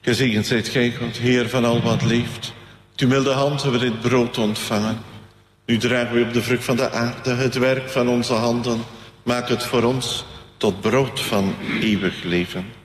Gezegend zijt gij, God, Heer van al wat leeft. Met uw milde hand hebben we dit brood ontvangen. Nu dragen we op de vrucht van de aarde het werk van onze handen. Maak het voor ons tot brood van eeuwig leven.